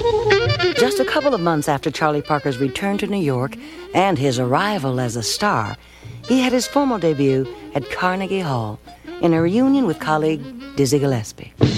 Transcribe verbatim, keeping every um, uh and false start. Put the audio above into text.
Just a couple of months after Charlie Parker's return to New York and his arrival as a star, he had his formal debut at Carnegie Hall in a reunion with colleague Dizzy Gillespie.